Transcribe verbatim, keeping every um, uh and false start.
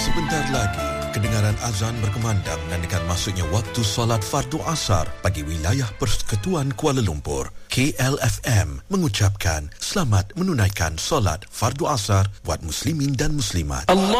Sebentar lagi, kedengaran azan berkumandang menandakan masuknya waktu solat fardu asar bagi wilayah Persekutuan Kuala Lumpur. K L F M mengucapkan selamat menunaikan solat fardu asar buat muslimin dan muslimat. Allah